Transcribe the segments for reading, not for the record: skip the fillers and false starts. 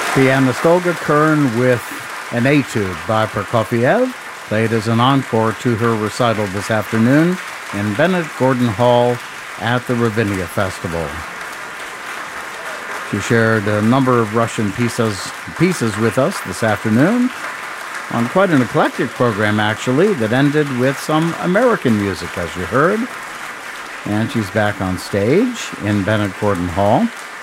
Pianist Olga Kern with an etude by Prokofiev, played as an encore to her recital this afternoon in Bennett Gordon Hall at the Ravinia Festival. She shared a number of Russian pieces with us this afternoon on quite an eclectic program, actually, that ended with some American music, as you heard. And she's back on stage in Bennett Gordon Hall.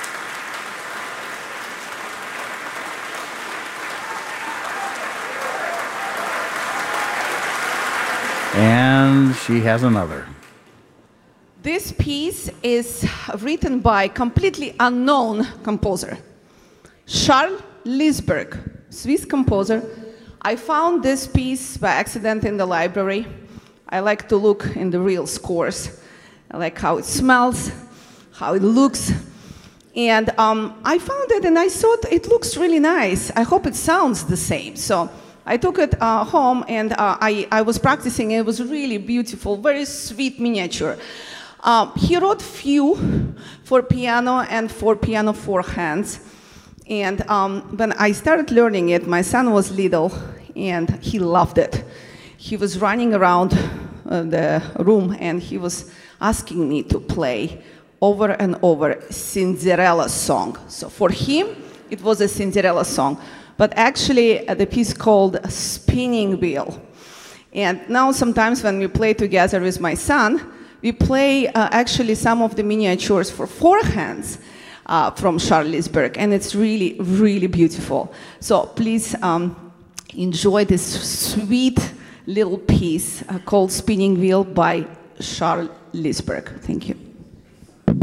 And she has another. This piece is written by a completely unknown composer, Charles Lysberg, Swiss composer. I found this piece by accident in the library. I like to look in the real scores. I like how it smells, how it looks. And I found it and I thought it looks really nice. I hope it sounds the same. So I took it home and I was practicing. It was really beautiful, very sweet miniature. He wrote few for piano and for piano four hands. And when I started learning it, my son was little and he loved it. He was running around the room and he was asking me to play over and over Cinderella song. So for him, it was a Cinderella song. But actually, the piece called Spinning Wheel. And now sometimes when we play together with my son, we play actually some of the miniatures for four hands from Charles Lysberg, and it's really, really beautiful. So please enjoy this sweet little piece called Spinning Wheel by Charles Lysberg. Thank you.